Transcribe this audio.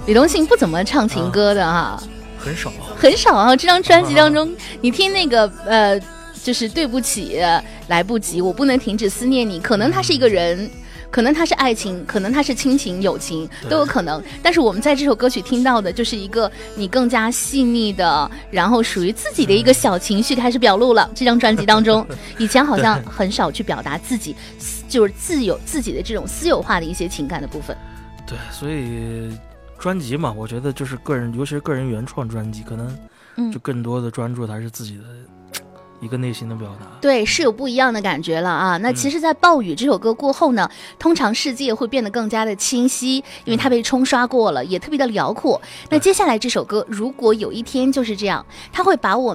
李东信不怎么唱情歌的哈， 很少啊。这张专辑当中，你听那个就是对不起，来不及，我不能停止思念你，可能他是一个人。可能它是爱情，可能它是亲情友情，都有可能。但是我们在这首歌曲听到的就是一个你更加细腻的，然后属于自己的一个小情绪开始表露了。这张专辑当中，以前好像很少去表达自己，就是自己的这种私有化的一些情感的部分。 对，所以专辑嘛，我觉得就是个人，尤其是个人原创专辑，可能就更多的专注还是自己的一个内心的表达。 对，是有不一样的感觉了啊。那其实在暴雨这首歌过后呢，通常世界会变得更加的清晰，因为它被冲刷过了，也特别的辽阔。那接下来这首歌如果有一天就是这样，它会把我